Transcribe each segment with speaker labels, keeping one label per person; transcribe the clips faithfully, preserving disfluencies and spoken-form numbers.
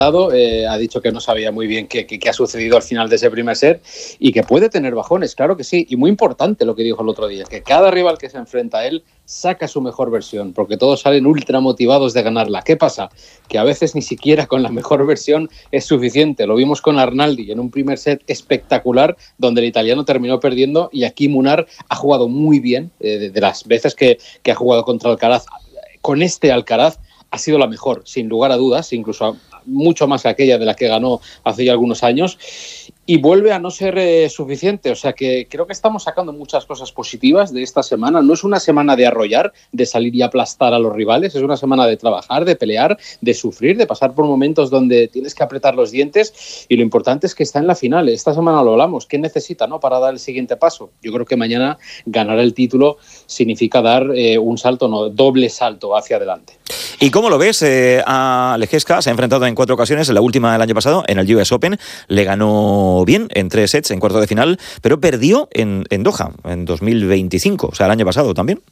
Speaker 1: Eh, ha dicho que no sabía muy bien qué, qué, qué ha sucedido al final de ese primer set y que puede tener bajones, claro que sí, y muy importante lo que dijo el otro día, que cada rival que se enfrenta a él saca su mejor versión, porque todos salen ultra motivados de ganarla. ¿Qué pasa? Que a veces ni siquiera con la mejor versión es suficiente. Lo vimos con Arnaldi en un primer set espectacular donde el italiano terminó perdiendo y aquí Munar ha jugado muy bien, eh, de, de las veces que, que ha jugado contra Alcaraz. Con este Alcaraz ha sido la mejor, sin lugar a dudas, incluso mucho más que aquella de la que ganó hace ya algunos años, y vuelve a no ser eh, suficiente. O sea que creo que estamos sacando muchas cosas positivas de esta semana. No es una semana de arrollar, de salir y aplastar a los rivales, es una semana de trabajar, de pelear, de sufrir, de pasar por momentos donde tienes que apretar los dientes, y lo importante es que está en la final. Esta semana lo hablamos, ¿qué necesita, no, para dar el siguiente paso? Yo creo que mañana ganar el título significa dar eh, un salto, no, doble salto hacia adelante.
Speaker 2: ¿Y cómo lo ves? Eh, a Lejevska se ha enfrentado en cuatro ocasiones, en la última el año pasado, en el U S Open, le ganó bien en tres sets en cuarto de final, pero perdió en, en Doha en dos mil veinticinco, o sea, el año pasado también.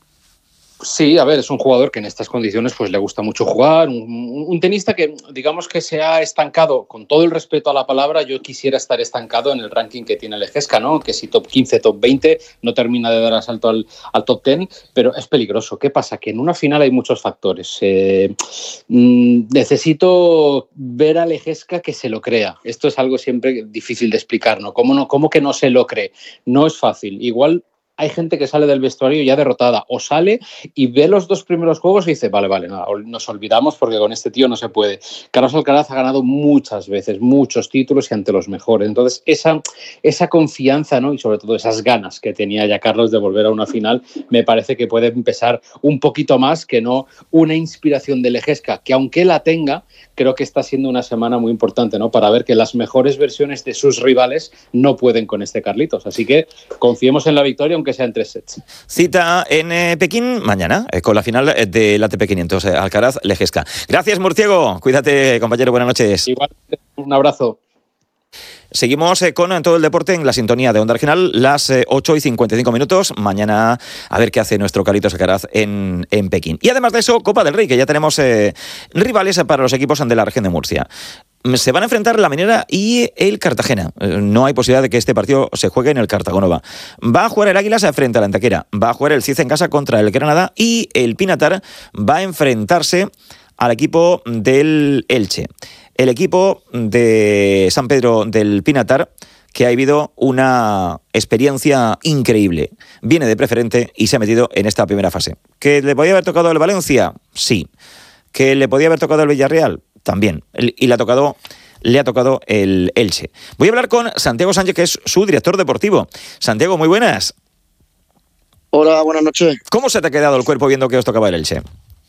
Speaker 1: Sí, a ver, es un jugador que en estas condiciones pues le gusta mucho jugar, un, un tenista que digamos que se ha estancado, con todo el respeto a la palabra, yo quisiera estar estancado en el ranking que tiene Lejevska, ¿no? Que si top quince, top veinte, no termina de dar asalto al, al top diez, pero es peligroso. ¿Qué pasa? Que en una final hay muchos factores. Eh, mmm, necesito ver a Lejevska que se lo crea. Esto es algo siempre difícil de explicar, ¿no? ¿Cómo, no, cómo que no se lo cree? No es fácil. Igual hay gente que sale del vestuario ya derrotada, o sale y ve los dos primeros juegos y dice, vale, vale, nada, nos olvidamos porque con este tío no se puede. Carlos Alcaraz ha ganado muchas veces, muchos títulos y ante los mejores. Entonces, esa, esa confianza, ¿no? Y sobre todo esas ganas que tenía ya Carlos de volver a una final, me parece que puede empezar un poquito más que no una inspiración de Lejevska, que aunque la tenga, creo que está siendo una semana muy importante, ¿no? Para ver que las mejores versiones de sus rivales no pueden con este Carlitos. Así que confiemos en la victoria, aunque sea en tres sets.
Speaker 2: Cita en eh, Pekín mañana, eh, con la final del A T P quinientos, eh, Alcaraz-Lejevska. Gracias, Murciego. Cuídate, compañero. Buenas noches.
Speaker 1: Igual, un abrazo.
Speaker 2: Seguimos eh, con todo el deporte en la sintonía de Onda Regional, las eh, ocho y cincuenta y cinco minutos. Mañana a ver qué hace nuestro Carlitos Alcaraz en, en Pekín. Y además de eso, Copa del Rey, que ya tenemos eh, rivales para los equipos de la región de Murcia. Se van a enfrentar la Minera y el Cartagena. No hay posibilidad de que este partido se juegue en el Cartagonova. Va a jugar el Águilas frente a la Antequera. Va a jugar el Cieza en casa contra el Granada. Y el Pinatar va a enfrentarse al equipo del Elche. El equipo de San Pedro del Pinatar, que ha vivido una experiencia increíble. Viene de preferente y se ha metido en esta primera fase. ¿Que le podía haber tocado el Valencia? Sí. ¿Que le podía haber tocado el Villarreal? También. Y le ha tocado, le ha tocado el Elche. Voy a hablar con Santiago Sánchez, que es su director deportivo. Santiago, muy buenas.
Speaker 3: Hola, buenas noches.
Speaker 2: ¿Cómo se te ha quedado el cuerpo viendo que os tocaba el Elche?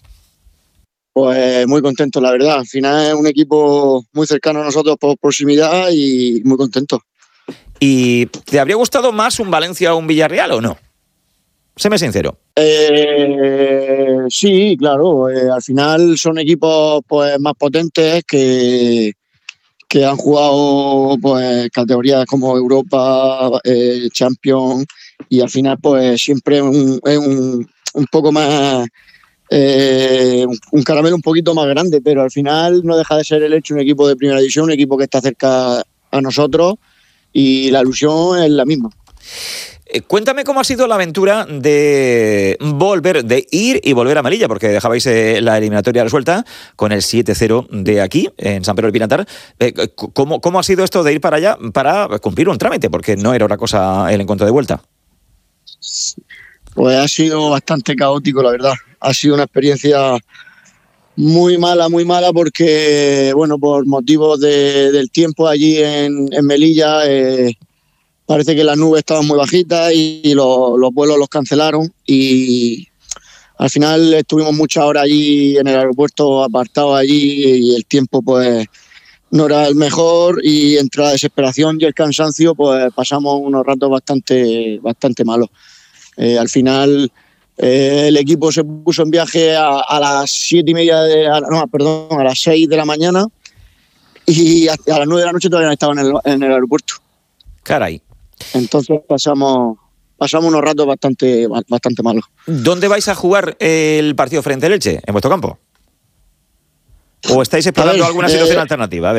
Speaker 3: Pues muy contento, la verdad. Al final es un equipo muy cercano a nosotros por proximidad y muy contento.
Speaker 2: ¿Y te habría gustado más un Valencia o un Villarreal o no? Séme sincero.
Speaker 3: Eh, sí, claro. Eh, al final son equipos pues más potentes que, que han jugado pues categorías como Europa, eh, Champions, y al final pues siempre es un, es un, un poco más... Eh, un caramelo un poquito más grande, pero al final no deja de ser el hecho un equipo de primera división, un equipo que está cerca a nosotros y la ilusión es la misma.
Speaker 2: Eh, cuéntame cómo ha sido la aventura de volver, de ir y volver a Melilla, porque dejabais eh, la eliminatoria resuelta con el siete cero de aquí, en San Pedro del Pinatar. Eh, ¿cómo, ¿Cómo ha sido esto de ir para allá para cumplir un trámite? Porque no era una cosa el encuentro de vuelta.
Speaker 3: Pues ha sido bastante caótico, la verdad. Ha sido una experiencia muy mala, muy mala, porque, bueno, por motivos de, del tiempo allí en, en Melilla, eh, parece que las nubes estaban muy bajitas y, y los, los vuelos los cancelaron. Y al final estuvimos muchas horas allí en el aeropuerto, apartados allí, y el tiempo, pues, no era el mejor. Y entre la desesperación y el cansancio, pues, pasamos unos ratos bastante, bastante malos. Eh, al final eh, el equipo se puso en viaje a, a las siete y media de, a, no, perdón, a las seis de la mañana, y a, a las nueve de la noche todavía no estaba en el, en el aeropuerto.
Speaker 2: Caray.
Speaker 3: Entonces pasamos pasamos unos ratos bastante, bastante malos.
Speaker 2: ¿Dónde vais a jugar el partido frente al Elche? ¿En vuestro campo? ¿O estáis explorando
Speaker 3: ver,
Speaker 2: alguna situación
Speaker 3: eh,
Speaker 2: alternativa? A ver.